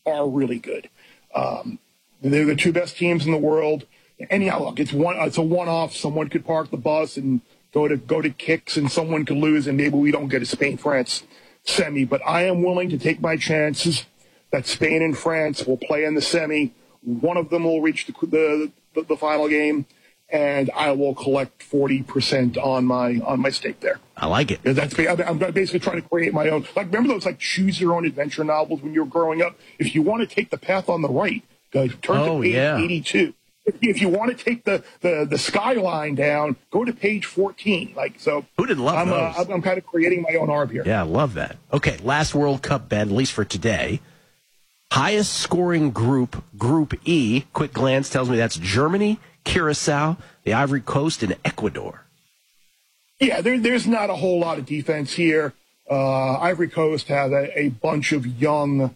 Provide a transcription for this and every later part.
are really good. They're the two best teams in the world. Anyhow, look, it's a one-off. Someone could park the bus and go to kicks, and someone could lose, and maybe we don't get a Spain-France semi. But I am willing to take my chances that Spain and France will play in the semi. One of them will reach the final game, and I will collect 40% on my stake there. I like it. I'm basically trying to create my own. Like, remember those choose your own adventure novels when you were growing up? If you want to take the path on the right, turn to page 82. If you want to take the skyline down, go to page 14. Who didn't love those? I'm kind of creating my own arb here. Yeah, I love that. Okay, last World Cup bet, at least for today. Highest scoring group, Group E. Quick glance tells me that's Germany, Curacao, the Ivory Coast, and Ecuador. Yeah, there's not a whole lot of defense here. Ivory Coast has a bunch of young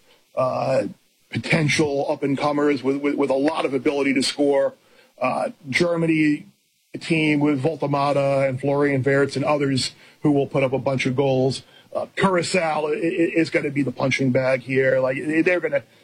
potential up-and-comers with a lot of ability to score. Germany, a team with Voltemata and Florian Wirtz and others who will put up a bunch of goals. Curacao is going to be the punching bag here. They're going to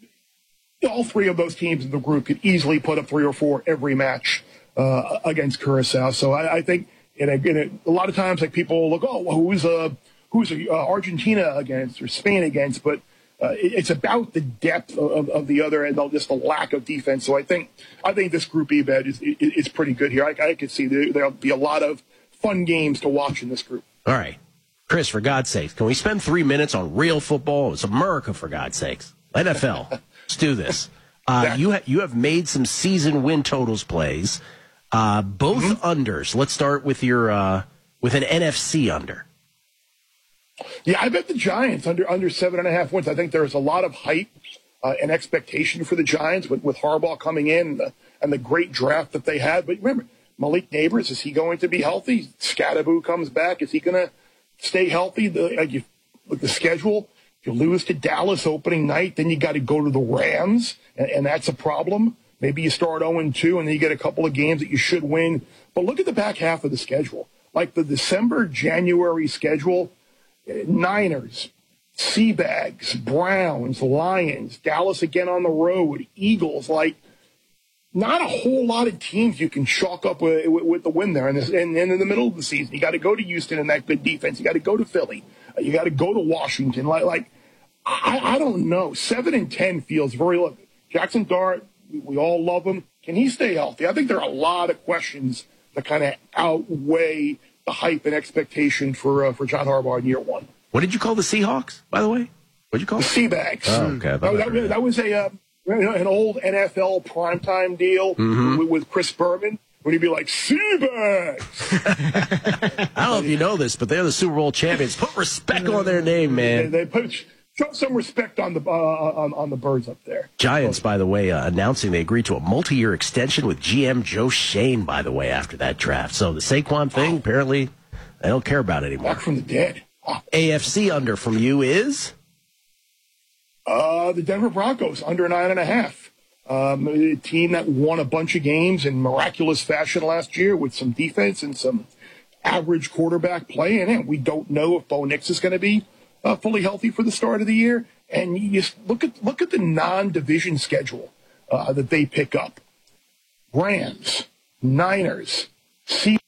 – all three of those teams in the group could easily put up 3 or 4 every match against Curacao. So I think a lot of times people look, who's Argentina against or Spain against, but it's about the depth of the other and just the lack of defense. So I think this Group E bet is pretty good here. I could see there'll be a lot of fun games to watch in this group. All right. Chris, for God's sakes, can we spend 3 minutes on real football? It's America, for God's sakes. NFL. Let's do this. You have made some season win totals plays. Both unders. Let's start with your with an NFC under. Yeah, I bet the Giants under 7.5 wins. I think there's a lot of hype and expectation for the Giants with Harbaugh coming in and the great draft that they had. But remember, Malik Neighbors, is he going to be healthy? Scadaboo comes back. Is he going to stay healthy? The schedule, if you lose to Dallas opening night, then you got to go to the Rams, and that's a problem. Maybe you start 0-2, and then you get a couple of games that you should win. But look at the back half of the schedule. Like the December-January schedule, Niners, Seabags, Browns, Lions, Dallas again on the road, Eagles. Not a whole lot of teams you can chalk up with the win there. And in the middle of the season, you got to go to Houston and that good defense. You got to go to Philly. You got to go to Washington. I don't know. 7-10 feels very low. Jackson Dart, we all love him. Can he stay healthy? I think there are a lot of questions that kind of outweigh the hype and expectation for John Harbaugh in year one. What did you call the Seahawks, by the way? What did you call them? The Seabags. Oh, okay. That was an old NFL primetime deal with Chris Berman. When he'd be like, Seabags! I don't know if you know this, but they're the Super Bowl champions. Put respect on their name, man. They show some respect on the birds up there. Giants, by the way, announcing they agreed to a multi-year extension with GM Joe Shane, by the way, after that draft. So the Saquon thing, apparently, they don't care about it anymore. Back from the dead. Wow. AFC under from you is? The Denver Broncos, under 9.5. A team that won a bunch of games in miraculous fashion last year with some defense and some average quarterback play. And we don't know if Bo Nix is going to be fully healthy for the start of the year. And you just look at the non-division schedule that they pick up. Rams, Niners, Seahawks.